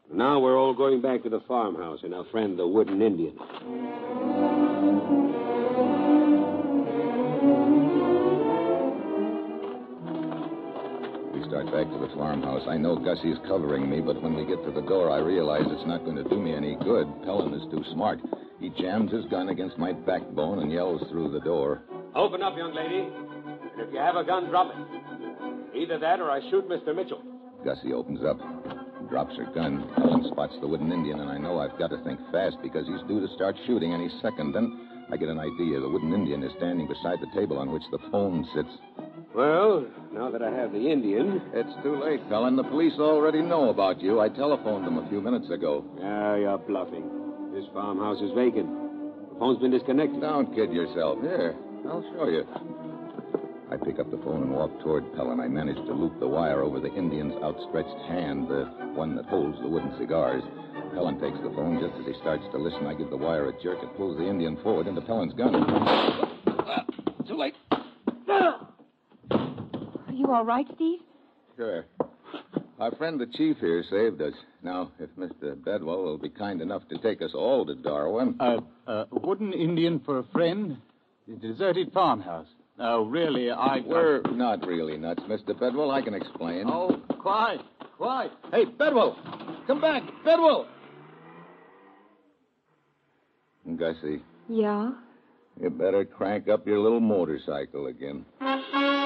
Now we're all going back to the farmhouse and our friend, the Wooden Indian. We start back to the farmhouse. I know Gussie's covering me, but when we get to the door, I realize it's not going to do me any good. Pellin is too smart. He jams his gun against my backbone and yells through the door. Open up, young lady. And if you have a gun, drop it. Either that or I shoot Mr. Mitchell. Gussie opens up, drops her gun. Pellin spots the Wooden Indian, and I know I've got to think fast because he's due to start shooting any second. Then I get an idea. The Wooden Indian is standing beside the table on which the phone sits. Well, now that I have the Indian... It's too late, Pellin. The police already know about you. I telephoned them a few minutes ago. Ah, you're bluffing. This farmhouse is vacant. The phone's been disconnected. Don't kid yourself. Here, I'll show you. I pick up the phone and walk toward Pellin. I manage to loop the wire over the Indian's outstretched hand, the one that holds the wooden cigars. Pellin takes the phone. Just as he starts to listen, I give the wire a jerk. It pulls the Indian forward into Pellin's gun. Too late. Are you all right, Steve? Sure. Our friend the chief here saved us. Now, if Mr. Bedwell will be kind enough to take us all to Darwin... Wooden Indian for a friend? The deserted farmhouse. No, really, We're not really nuts, Mr. Bedwell. I can explain. Oh, quiet. Hey, Bedwell! Come back, Bedwell! Gussie, Yeah? you better crank up your little motorcycle again.